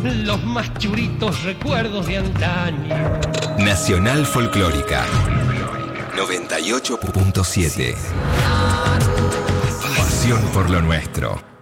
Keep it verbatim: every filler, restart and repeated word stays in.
los más churitos recuerdos de antaño. Nacional Folclórica noventa y ocho punto siete. Pasión por lo nuestro.